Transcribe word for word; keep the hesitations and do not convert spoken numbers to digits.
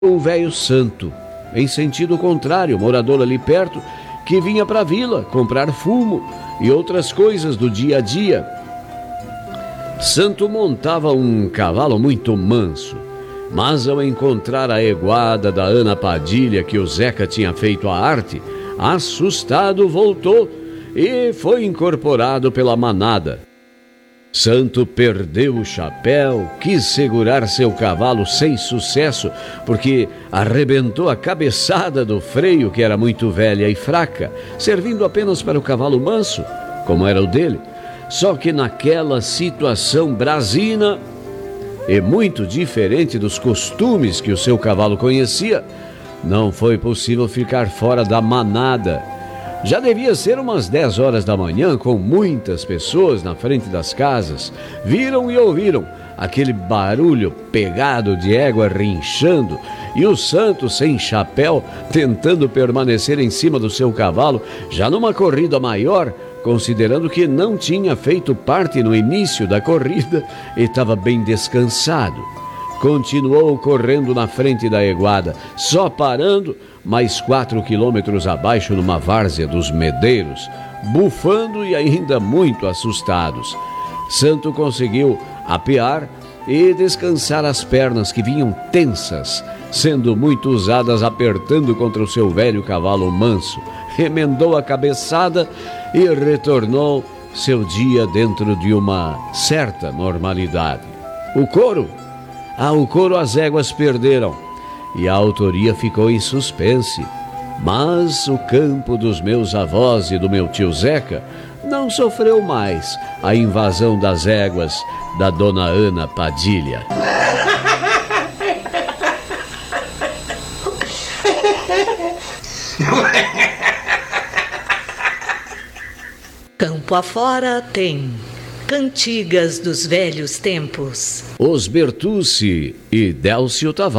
um velho santo, em sentido contrário, morador ali perto, que vinha para a vila comprar fumo e outras coisas do dia a dia. Santo montava um cavalo muito manso, mas ao encontrar a eguada da Ana Padilha que o Zeca tinha feito a arte, assustado voltou e foi incorporado pela manada. Santo perdeu o chapéu, quis segurar seu cavalo sem sucesso, porque arrebentou a cabeçada do freio, que era muito velha e fraca, servindo apenas para o cavalo manso, como era o dele. Só que naquela situação brasina, e muito diferente dos costumes que o seu cavalo conhecia, não foi possível ficar fora da manada. Já devia ser umas dez horas da manhã, com muitas pessoas na frente das casas. Viram e ouviram aquele barulho pegado de égua rinchando e o santo sem chapéu tentando permanecer em cima do seu cavalo, já numa corrida maior, considerando que não tinha feito parte no início da corrida e estava bem descansado. Continuou correndo na frente da eguada, só parando mais quatro quilômetros abaixo numa várzea dos Medeiros, bufando e ainda muito assustados. Santo conseguiu apear e descansar as pernas que vinham tensas, sendo muito usadas apertando contra o seu velho cavalo manso. Remendou a cabeçada e retornou seu dia dentro de uma certa normalidade. O couro? Ah, o couro as éguas perderam e a autoria ficou em suspense. Mas o campo dos meus avós e do meu tio Zeca não sofreu mais a invasão das éguas da dona Ana Padilha. Campo afora tem Cantigas dos Velhos Tempos. Os Bertucci e Délcio Tavares.